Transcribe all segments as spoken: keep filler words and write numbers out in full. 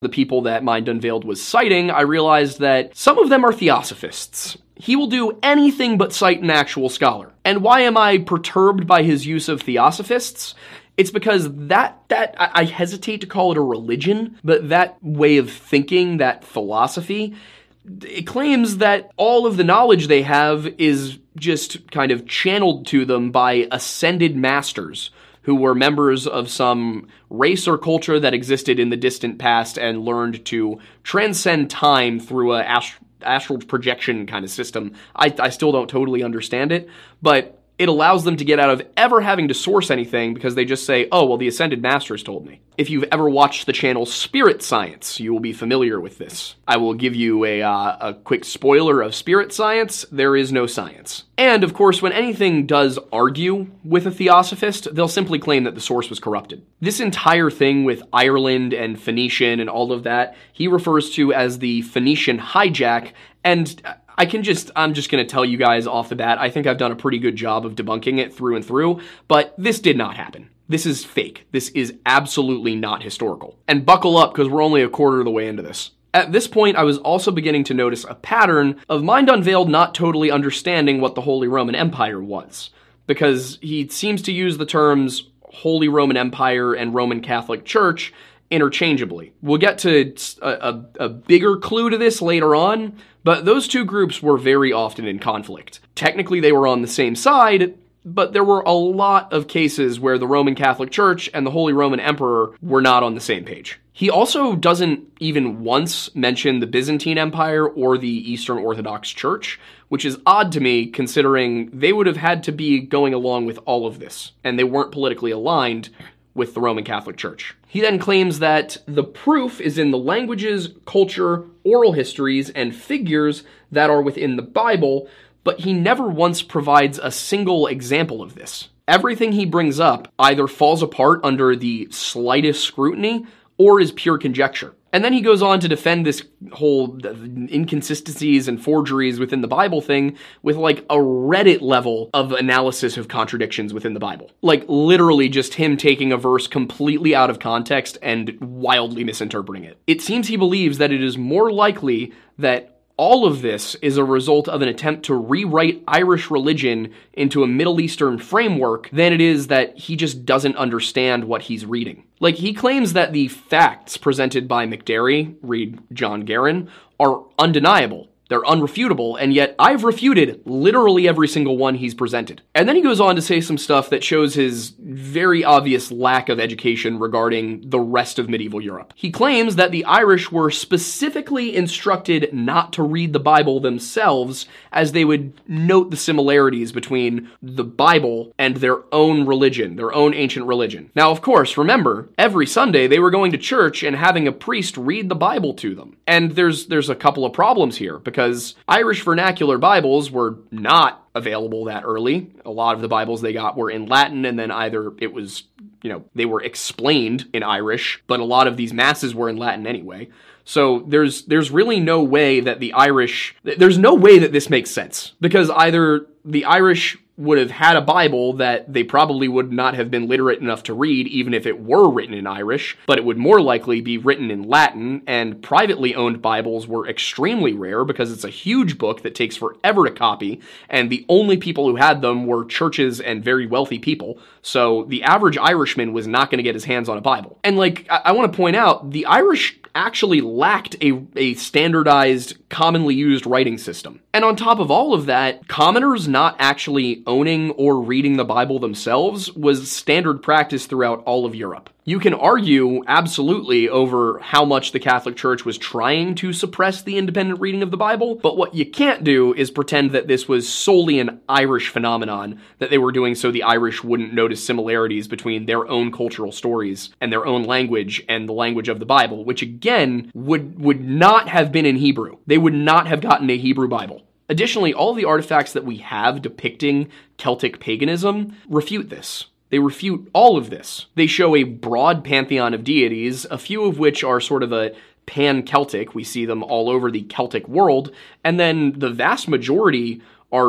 the people that Mind Unveiled was citing, I realized that some of them are theosophists. He will do anything but cite an actual scholar. And why am I perturbed by his use of theosophists? It's because that, that, I hesitate to call it a religion, but that way of thinking, that philosophy, it claims that all of the knowledge they have is just kind of channeled to them by ascended masters who were members of some race or culture that existed in the distant past and learned to transcend time through a ast- astral projection kind of system. I, I still don't totally understand it, but it allows them to get out of ever having to source anything because they just say, oh, well, the Ascended Masters told me. If you've ever watched the channel Spirit Science, you will be familiar with this. I will give you a, uh, a quick spoiler of Spirit Science. There is no science. And, of course, when anything does argue with a theosophist, they'll simply claim that the source was corrupted. This entire thing with Ireland and Phoenician and all of that, he refers to as the Phoenician hijack, and I can just, I'm just going to tell you guys off the bat, I think I've done a pretty good job of debunking it through and through, but this did not happen. This is fake. This is absolutely not historical. And buckle up, because we're only a quarter of the way into this. At this point, I was also beginning to notice a pattern of Mind Unveiled not totally understanding what the Holy Roman Empire was, because he seems to use the terms Holy Roman Empire and Roman Catholic Church interchangeably. We'll get to a, a, a bigger clue to this later on, but those two groups were very often in conflict. Technically, they were on the same side, but there were a lot of cases where the Roman Catholic Church and the Holy Roman Emperor were not on the same page. He also doesn't even once mention the Byzantine Empire or the Eastern Orthodox Church, which is odd to me considering they would have had to be going along with all of this, and they weren't politically aligned with the Roman Catholic Church. He then claims that the proof is in the languages, culture, oral histories, and figures that are within the Bible, but he never once provides a single example of this. Everything he brings up either falls apart under the slightest scrutiny or is pure conjecture. And then he goes on to defend this whole inconsistencies and forgeries within the Bible thing with like a Reddit level of analysis of contradictions within the Bible. Like literally just him taking a verse completely out of context and wildly misinterpreting it. It seems he believes that it is more likely that all of this is a result of an attempt to rewrite Irish religion into a Middle Eastern framework than it is that he just doesn't understand what he's reading. Like, he claims that the facts presented by McDerry, read John Guerin, are undeniable. They're unrefutable, and yet I've refuted literally every single one he's presented. And then he goes on to say some stuff that shows his very obvious lack of education regarding the rest of medieval Europe. He claims that the Irish were specifically instructed not to read the Bible themselves, as they would note the similarities between the Bible and their own religion, their own ancient religion. Now, of course, remember, every Sunday they were going to church and having a priest read the Bible to them. And there's there's a couple of problems here, because Because Irish vernacular Bibles were not available that early. A lot of the Bibles they got were in Latin, and then either it was, you know, they were explained in Irish, but a lot of these masses were in Latin anyway. So there's there's really no way that the Irish, there's no way that this makes sense, because either the Irish would have had a Bible that they probably would not have been literate enough to read, even if it were written in Irish, but it would more likely be written in Latin, and privately owned Bibles were extremely rare because it's a huge book that takes forever to copy, and the only people who had them were churches and very wealthy people, so the average Irishman was not going to get his hands on a Bible. And like, I, I want to point out, the Irish actually lacked a, a standardized, commonly used writing system. And on top of all of that, commoners not actually owning or reading the Bible themselves was standard practice throughout all of Europe. You can argue absolutely over how much the Catholic Church was trying to suppress the independent reading of the Bible, but what you can't do is pretend that this was solely an Irish phenomenon, that they were doing so the Irish wouldn't notice similarities between their own cultural stories and their own language and the language of the Bible, which again would would not have been in Hebrew. They would not have gotten a Hebrew Bible. Additionally, all the artifacts that we have depicting Celtic paganism refute this. They refute all of this. They show a broad pantheon of deities, a few of which are sort of a pan-Celtic. We see them all over the Celtic world. And then the vast majority are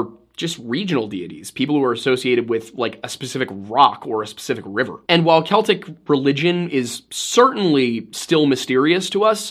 just regional deities, people who are associated with like a specific rock or a specific river. And while Celtic religion is certainly still mysterious to us,